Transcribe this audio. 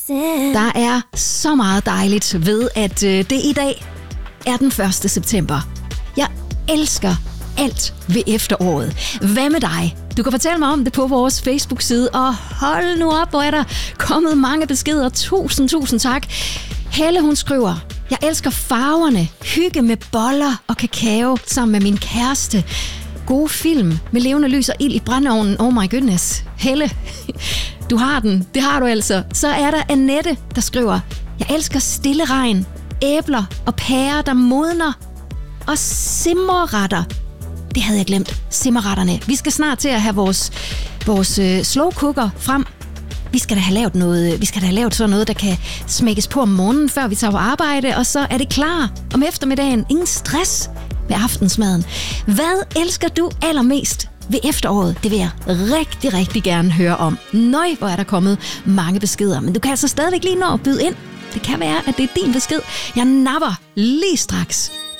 Der er så meget dejligt ved, at det i dag er den 1. september. Jeg elsker alt ved efteråret. Hvad med dig? Du kan fortælle mig om det på vores Facebook-side, og hold nu op, hvor er der kommet mange beskeder. Tusind tak. Helle, hun skriver: jeg elsker farverne, hygge med boller og kakao sammen med min kæreste. Gode film med levende lys og ild i brændeovnen. Oh my goodness. Helle, du har den. Det har du altså. Så er der Annette, der skriver: jeg elsker stille regn, æbler og pærer, der modner, og simmerretter. Det havde jeg glemt. Simmerretterne. Vi skal snart til at have vores slow cooker frem. Vi skal da have lavet sådan noget, der kan smækkes på om morgenen, før vi tager på arbejde, og så er det klar om eftermiddagen. Ingen stress med aftensmaden. Hvad elsker du allermest ved efteråret? Det vil jeg rigtig, rigtig gerne høre om. Nøj, hvor er der kommet mange beskeder, men du kan altså stadigvæk lige nå at byde ind. Det kan være, at det er din besked. Jeg napper lige straks.